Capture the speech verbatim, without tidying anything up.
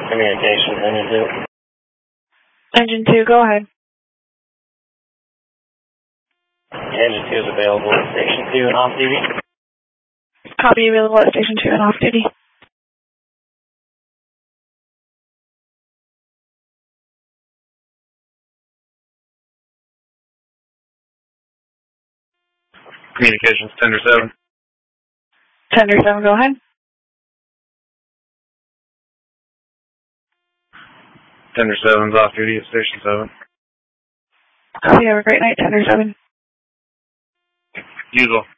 Communication, engine two. Engine two, go ahead. Engine two is available at Station two and off duty. Copy, available at Station two and off duty. Communications, Tender seven. Tender seven, go ahead. Tender seven's off duty at Station seven. Copy, have a great night, Tender seven. Usual.